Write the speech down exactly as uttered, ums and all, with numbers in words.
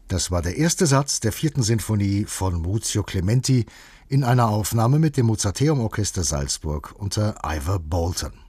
Das war der erste Satz der vierten Sinfonie von Muzio Clementi in einer Aufnahme mit dem Mozarteum Orchester Salzburg unter Ivor Bolton.